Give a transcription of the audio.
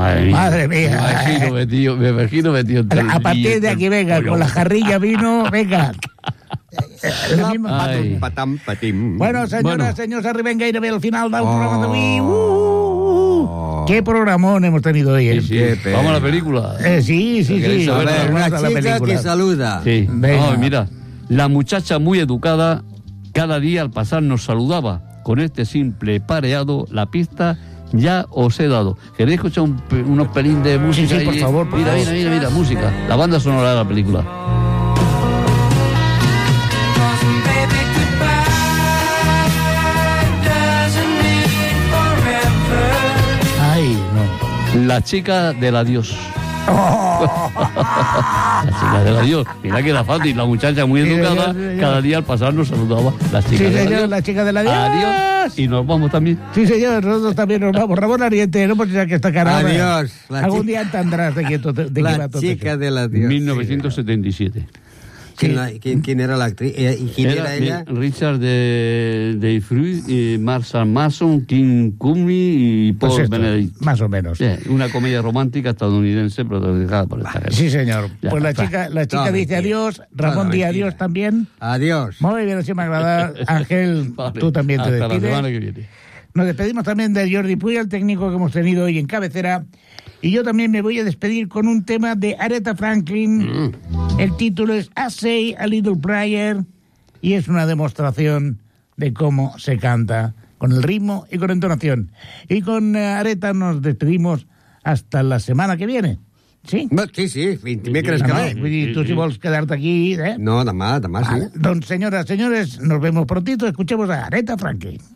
Madre mía. Me imagino metido entre A partir de aquí, venga, con la jarrilla vino, venga. Patam, patim. Bueno, senyors, arribem gairebé al final del programa d'avui. Qué programón hemos tenido hoy. Sí. Vamos a la película. Sí. A ver, una chica que saluda. Sí. Mira, la muchacha muy educada, cada día al pasar nos saludaba. Con este simple pareado, la pista ya os he dado. ¿Queréis escuchar unos pelín de música? Sí, por favor. Mira, música. La banda sonora de la película. Ay, no. La chica del adiós. La chica del adiós. Mira que era fácil. La muchacha muy educada, cada día al pasar nos saludaba. La chica del adiós. La chica del adiós. Adiós. Y nos vamos también. Sí, señor, nosotros también nos vamos. Ramón Ariete, no porque que está cara. Adiós. Algún día tendrás de qué La chica del adiós. 1977. ¿Quién era la actriz? ¿Y quién era ella? Richard de Fruit, Marshall Mason, Kim Cummy y Paul Benedict. Más o menos. Sí, una comedia romántica estadounidense protagonizada por esta gente. Sí, señor. Pues la chica dice adiós, Ramón dice adiós también. Adiós. Muy bien, así me agrada. Ángel, vale, tú también te despides. Hasta la semana que viene. Nos despedimos también de Jordi Puy, el técnico que hemos tenido hoy en cabecera. Y yo también me voy a despedir con un tema de Aretha Franklin. El título es I Say a Little Prayer y es una demostración de cómo se canta, con el ritmo y con entonación. Y con Aretha nos despedimos hasta la semana que viene. Sí? Sí, dimecres que ve. Tu si vols quedar-te aquí, No, demà, sí. Doncs, senyores, senyores, nos vemos prontito, escuchemos a Aretha Franklin.